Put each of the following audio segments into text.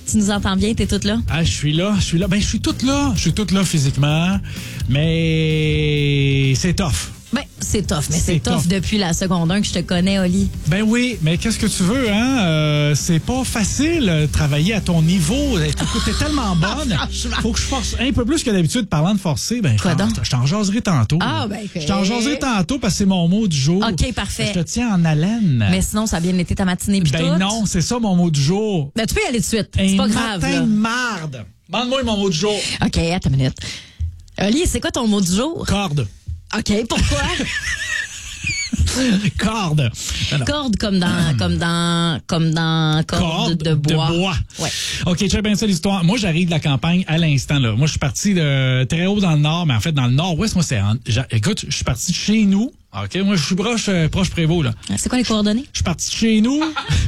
Tu nous entends bien? T'es toute là? Ah, je suis là. Ben, je suis toute là. Je suis toute là physiquement, mais c'est tough. Ben, c'est tough, mais c'est tough depuis la seconde 1 que je te connais, Oli. Ben oui, mais qu'est-ce que tu veux, hein? C'est pas facile travailler à ton niveau. Écoute, t'es tellement bonne. Faut que je force un peu plus que d'habitude. Parlant de forcer, ben, je t'en jaserai tantôt. Ah, ben, je t'en jaserai tantôt parce que c'est mon mot du jour. OK, parfait. Je te tiens en haleine. Mais sinon, ça a bien été ta matinée pis Ben non, c'est ça mon mot du jour. Ben, tu peux y aller de suite. C'est pas grave, matin là. de marde. Demande-moi mon mot du jour. OK, attends une minute. Oli, c'est quoi ton mot du jour? Corde. OK, pourquoi? Corde. Corde comme dans corde de bois. Ouais. OK, check bien ça l'histoire. Moi, j'arrive de la campagne à l'instant, là. Moi, je suis parti de très haut dans le nord, mais en fait, dans le nord-ouest, moi, écoute, je suis parti de chez nous. OK, moi, je suis proche Prévost, là. C'est quoi les coordonnées? Je suis parti de chez nous.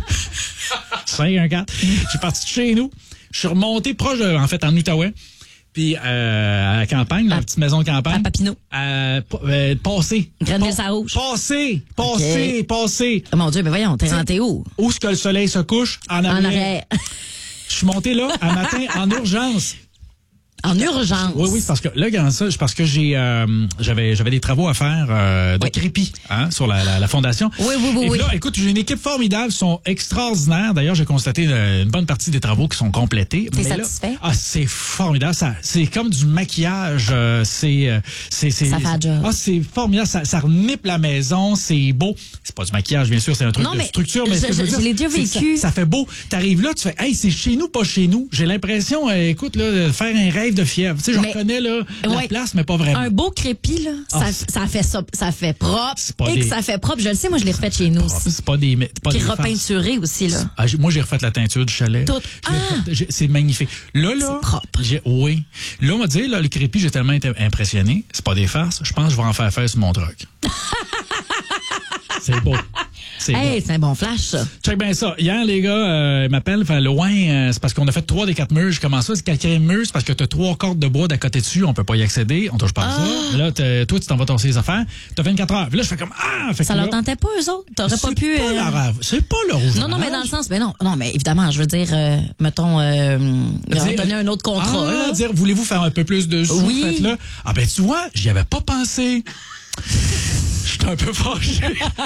514. Je suis parti de chez nous. Je suis remonté proche en Outaouais. Puis à la campagne, la petite maison de campagne. À Papineau. Passé. Grenville-Sarouge. Passé. Oh mon Dieu, ben voyons, t'es rentré où? Où est-ce que le soleil se couche? En arrière. Je suis monté là, un matin, en urgence. En urgence? Oui, parce que là, regarde ça, parce que j'avais des travaux à faire de crépi sur la fondation. Oui. Et puis là, écoute, j'ai une équipe formidable, ils sont extraordinaires. D'ailleurs, j'ai constaté une bonne partie des travaux qui sont complétés. T'es satisfait? Ah, c'est formidable. C'est comme du maquillage. Ça fait un job. Ah, c'est formidable. Ça renipe la maison, c'est beau. C'est pas du maquillage, bien sûr, c'est un truc de structure. Mais je l'ai déjà vécu. Ça fait beau. T'arrives là, tu fais, hey, c'est chez nous, pas chez nous. J'ai l'impression, écoute, là, de faire un rêve de fièvre. Tu sais, je reconnais là, la place, mais pas vraiment. Un beau crépi, là, ça fait ça. Ça fait propre. Ça fait propre. Je le sais, moi, je l'ai refait chez nous aussi. C'est pas des. Puis repeinturé aussi, là. Ah, moi, j'ai refait la teinture du chalet. Tout. C'est magnifique. Là. C'est propre. Oui. Là, on m'a dit, là, le crépi, j'ai tellement été impressionné. C'est pas des farces. Je pense que je vais en faire sur mon truck. C'est beau. C'est un bon flash, ça. Check bien ça. Hier, les gars, ils m'appellent, loin, c'est parce qu'on a fait 3 des 4 murs. Comment ça? C'est 4e mur, c'est parce que t'as 3 cordes de bois d'à côté dessus, on peut pas y accéder, on touche pas à ça. Là, toi, tu t'en vas tasser les affaires. T'as 24 heures. Puis là, je fais comme, ça leur tentait pas, eux autres? T'aurais pas pu... C'est pas leur ouvrage. Non, mais dans le sens, non, mais évidemment, je veux dire, mettons, donner un autre contrat. Dire, voulez-vous faire un peu plus de sous? Oui. Faites-le. Ah, ben, tu vois, j'y avais pas pensé. J'étais un peu fâché.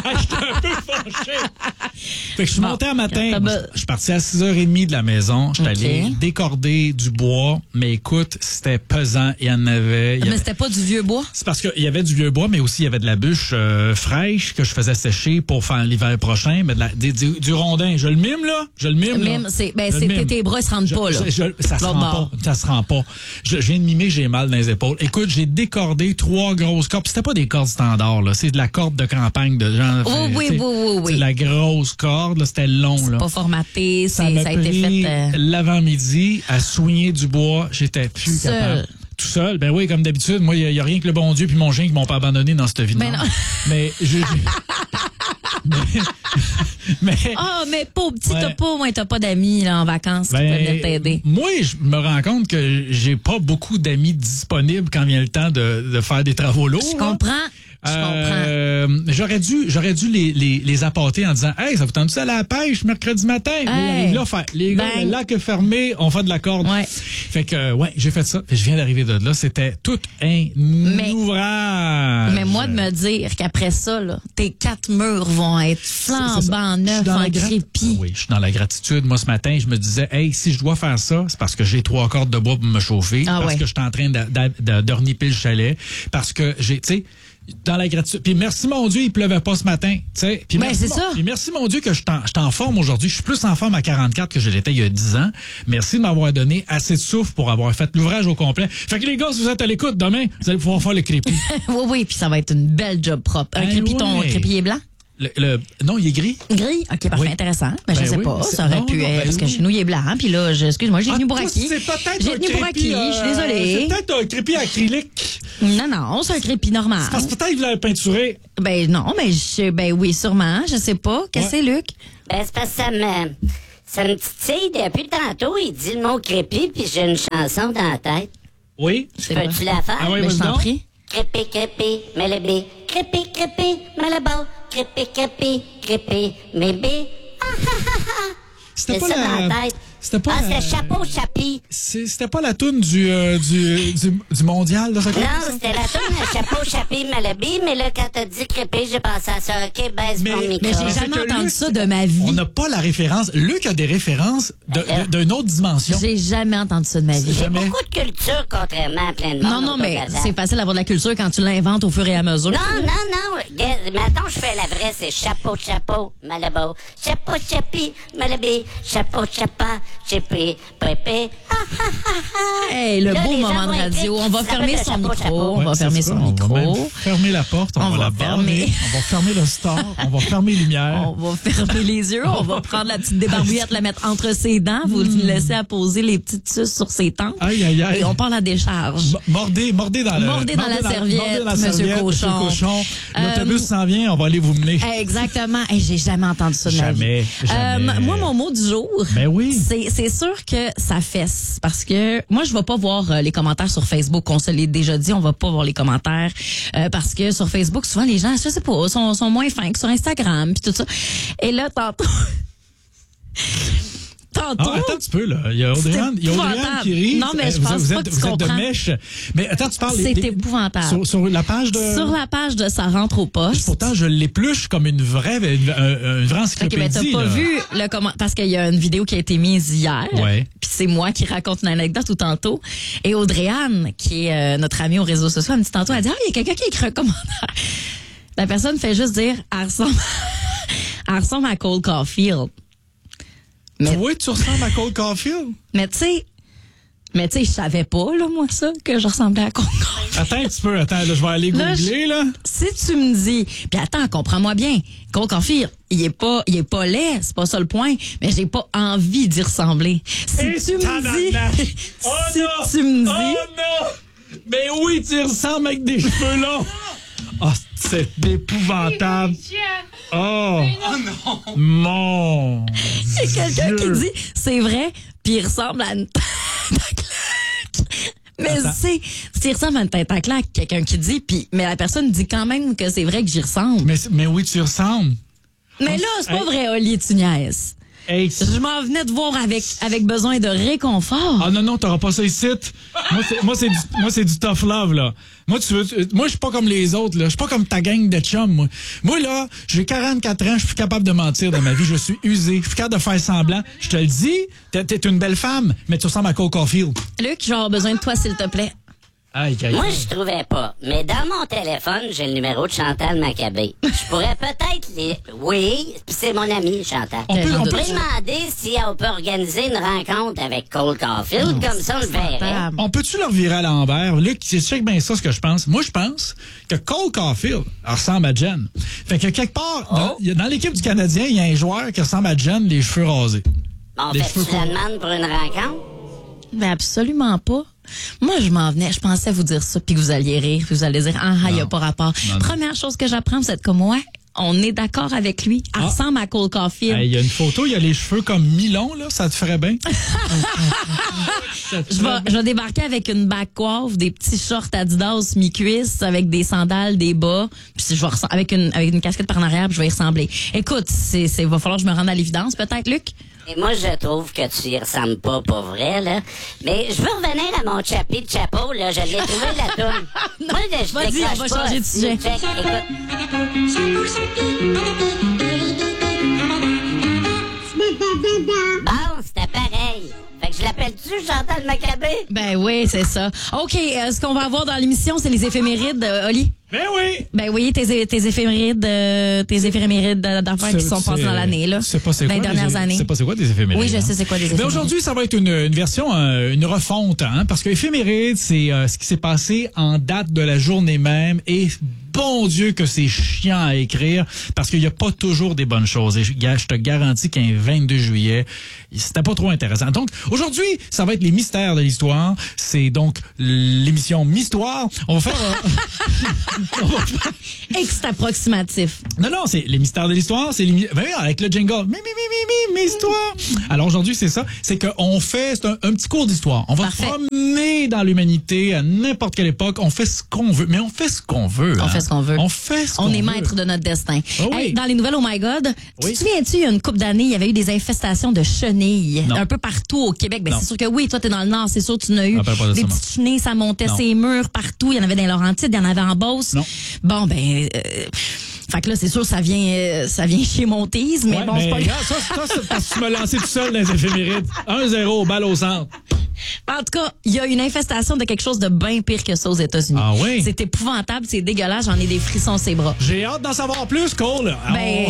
Fait que je suis monté un matin. Je suis parti à 6h30 de la maison. Je suis allé décorder du bois. Mais écoute, c'était pesant. Il y en avait. Mais c'était pas du vieux bois? C'est parce qu'il y avait du vieux bois, mais aussi il y avait de la bûche fraîche que je faisais sécher pour faire l'hiver prochain. Mais du rondin. Je le mime, là. Tes bras, ils se rendent pas, là. Ça se rend pas. Je viens de mimer, j'ai mal dans les épaules. Écoute, j'ai décordé 3 grosses cordes. C'était pas des cordes standards, là. C'est de la corde de campagne de gens. Oui. C'est la grosse corde, là. C'était long, là. C'est pas formaté. Ça a été fait. L'avant-midi, à soigner du bois, j'étais plus capable. Tout seul, ben oui, comme d'habitude. Moi, il y a rien que le bon Dieu puis mon chien qui m'ont pas abandonné dans cette vie-là. Mais mais pauvre petit, t'as pas d'amis là en vacances qui peuvent venir t'aider. Moi, je me rends compte que j'ai pas beaucoup d'amis disponibles quand vient le temps de faire des travaux lourds. Je comprends. J'aurais dû les apporter en disant, hey, ça vous tente ça à la pêche mercredi matin? Les gars, le lac est fermé, on fait de la corde. Ouais. Fait que, j'ai fait ça. Et je viens d'arriver de là. C'était tout un ouvrage. Mais moi, de me dire qu'après ça, là, tes 4 murs vont être flambant neufs en crépi. Oui, je suis dans la gratitude. Moi, ce matin, je me disais, hey, si je dois faire ça, c'est parce que j'ai 3 cordes de bois pour me chauffer, parce que je suis en train de reniper le chalet, parce que j'ai, tu sais, dans la gratitude. Puis merci mon Dieu, il pleuvait pas ce matin, tu sais. Puis merci mon Dieu que je suis en forme aujourd'hui. Je suis plus en forme à 44 que je l'étais il y a 10 ans. Merci de m'avoir donné assez de souffle pour avoir fait l'ouvrage au complet. Fait que les gars, si vous êtes à l'écoute demain, vous allez pouvoir faire le crépi. oui, puis ça va être une belle job propre. Un crépi, ton crépi est blanc? Non, il est gris. Gris? OK, parfait, intéressant. Mais je sais pas, ça aurait pu être, parce que chez nous, il est blanc. Puis là, excuse-moi, j'ai tenu pour acquis. J'ai tenu pour acquis, je suis désolée. C'est peut-être un crépi acrylique. Non, c'est un crépi normal. C'est parce que peut-être que vous l'avez peinturé. Ben non, mais oui, sûrement, je sais pas. Qu'est-ce que c'est, Luc? Ben, c'est parce que ça me titille depuis tantôt. Il dit le mot crépi, puis j'ai une chanson dans la tête. Oui. Peux-tu la faire? Ah oui, je t'en prie. Crépi, crépi, mais le bé. Crépi, crépi, mais le beau. Crépi, crépi, crépi, mais bé. C'était pas ça dans la tête. C'était pas c'était Chapeau Chapi. C'était pas la toune du mondial de ça. Non, c'était la toune Chapeau Chapi Malabi, mais là, quand t'as dit crépé, j'ai pensé à ça. OK, baisse mon micro. Mais j'ai jamais entendu ça de ma vie. On n'a pas la référence. Luc a des références d'une autre dimension. J'ai jamais entendu ça de ma vie. J'ai beaucoup de culture, contrairement à plein de monde. Non, mais c'est facile d'avoir de la culture quand tu l'inventes au fur et à mesure. Non. Maintenant, je fais la vraie, c'est Chapeau Malabo. Chapeau Chapi Malabi. Chapeau Chapa. Chapi Pépé. Hey, le beau moment de radio. On va fermer son micro. On va fermer son micro. On va fermer la porte. On va la fermer. On va fermer le store. On va fermer les lumières. On va fermer les yeux. On va prendre la petite débarbouillette, la mettre entre ses dents. Vous le laissez apposer les petites suces sur ses tempes. Aïe. Et on part la décharge. Mordez dans la serviette, Monsieur Cochon. L'autobus s'en vient. On va aller vous mener. Exactement. Hey, j'ai jamais entendu ça de ma vie. Jamais. Moi, mon mot du jour. Ben oui. C'est sûr que ça fesse. Parce que moi, je vais pas voir les commentaires sur Facebook. On se l'est déjà dit, on va pas voir les commentaires. Parce que sur Facebook, souvent, les gens, je sais pas, sont moins fins que sur Instagram puis tout ça. Et là, tantôt... attends un petit peu, là. Il y a Audrey-Anne qui rit. Non, mais je pense pas que tu comprends. Vous êtes de mèche. Mais attends, tu parles... C'est épouvantable. Sur la page de... Sur la page de Ça rentre au poste. Pourtant, je l'épluche comme une vraie encyclopédie. OK, mais t'as pas vu le comment... Parce qu'il y a une vidéo qui a été mise hier. Ouais. Puis c'est moi qui raconte une anecdote tout tantôt. Et Audrey-Anne, qui est notre amie aux réseaux sociaux, elle me dit tantôt, elle dit, il y a quelqu'un qui écrit un commentaire. La personne fait juste dire, elle ressemble à Cole Caulfield. Mais oui, tu ressembles à Cole Caulfield. Mais tu sais, je savais pas, là, moi, ça, que je ressemblais à Cole Caulfield. Attends un petit peu, là, je vais aller googler, là. Si tu me dis, puis attends, comprends-moi bien, Cole Caulfield, il est pas laid, c'est pas ça le point, mais j'ai pas envie d'y ressembler. Si tu me dis. Oh non! Mais oui, tu ressembles avec des cheveux longs. Ah, c'est épouvantable. Oh non! Mon Il y a quelqu'un qui dit, c'est vrai, puis il ressemble à une tête à claque. Mais s'il ressemble à une tête à claque, quelqu'un qui dit, mais la personne dit quand même que c'est vrai que j'y ressemble. Mais oui, tu ressembles. Mais là, c'est pas vrai, Oli, tu niaises. Hey, je m'en venais te voir avec besoin de réconfort. Ah non, t'auras pas ça ici. Moi, c'est du tough love, là. Moi, je suis pas comme les autres, là. Je suis pas comme ta gang de chums, moi. Moi, là, j'ai 44 ans, je suis capable de mentir dans ma vie. Je suis usé. Je suis capable de faire semblant. Je te le dis, t'es une belle femme, mais tu ressembles à Cole Caulfield. Luc, je vais avoir besoin de toi, s'il te plaît. Moi, je trouvais pas. Mais dans mon téléphone, j'ai le numéro de Chantal Maccabé. Je pourrais peut-être Oui, puis c'est mon ami, Chantal. On peut demander si on peut organiser une rencontre avec Cole Caulfield, comme ça on le verrait. On peut-tu leur virer à l'envers? Luc, tu sais bien ça, ce que je pense. Moi, je pense que Cole Caulfield ressemble à Jen. Fait que quelque part, dans l'équipe du Canadien, il y a un joueur qui ressemble à Jen, les cheveux rasés. On fait-tu la demande pour une rencontre? Ben absolument pas. Moi, je pensais vous dire ça, puis que vous alliez rire, puis vous allez dire, il n'y a pas rapport. Première chose que j'apprends, vous êtes comme moi, on est d'accord avec lui. Elle ressemble à Cole Caulfield. Il y a une photo, il y a les cheveux comme mi-longs, là, ça te ferait bien. Je vais débarquer avec une bague coiffe, des petits shorts Adidas mi-cuisse, avec des sandales, des bas, puis je vais avec une casquette par en arrière, puis je vais y ressembler. Écoute, va falloir que je me rende à l'évidence, peut-être, Luc? Et moi, je trouve que tu y ressembles pas, pour vrai, là. Mais je veux revenir à mon chapeau de chapeau, là. Je l'ai trouvé, la toune. Moi, je vas-y, on va changer de sujet. Bon, c'était pareil. Fait que je l'appelle-tu Chantal Maccabé? Ben oui, c'est ça. OK, ce qu'on va avoir dans l'émission, c'est les éphémérides, Oli. Ben oui! Ben oui, tes éphémérides d'affaires qui sont passées dans l'année, là. C'est pas c'est quoi. Dans les dernières années. C'est pas c'est quoi des éphémérides? Oui, je sais c'est quoi des éphémérides. Mais aujourd'hui, ça va être une version, une refonte, parce que éphéméride, c'est ce qui s'est passé en date de la journée même et bon Dieu que c'est chiant à écrire parce qu'il n'y a pas toujours des bonnes choses. Et je te garantis qu'un 22 juillet, c'était pas trop intéressant. Donc, aujourd'hui, ça va être les mystères de l'histoire. C'est donc l'émission Mistoire. On va faire... Extra approximatif. Non, c'est les mystères de l'histoire. C'est avec le jingle. Histoire. Alors aujourd'hui, c'est ça. C'est qu'on fait un petit cours d'histoire. On va se promener dans l'humanité à n'importe quelle époque. On fait ce qu'on veut. Mais on fait ce qu'on veut. fait ce qu'on veut. On fait ce qu'on On est veut. maître de notre destin. Oh oui. Hey, dans les nouvelles, oh my God, Oui. tu te souviens-tu, il y a une couple d'années, il y avait eu des infestations de chenilles Non. un peu partout au Québec. Ben, Non. c'est sûr que oui, toi, t'es dans le Nord, c'est sûr que tu n'as eu Rappelle pas de des ça, moi. petites chenilles, ça montait Non. ses murs partout. Il y en avait dans les Laurentides, il y en avait en Beauce. Non. Bon, ben... fait que là, c'est sûr, ça vient chez Montise, mais Ouais, bon, c'est pas grave. regarde, ça, c'est parce que tu m'as lancé tout seul dans les éphémérides. 1-0, balle au centre. En tout cas, il y a une infestation de quelque chose de bien pire que ça aux États-Unis. Ah oui? C'est épouvantable, c'est dégueulasse, j'en ai des frissons sur les bras. J'ai hâte d'en savoir plus, Cole. Ben,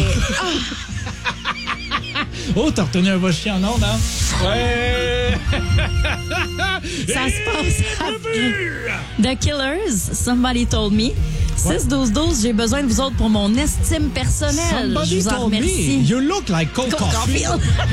Oh, t'as retenu un va chier en ondes, hein? Ouais! ça se passe après. The Killers, Somebody Told Me. 6-12-12, j'ai besoin de vous autres pour mon estime personnelle. Somebody Je vous en told me, remercie. you look like Cole Cole Caulfield. Caulfield.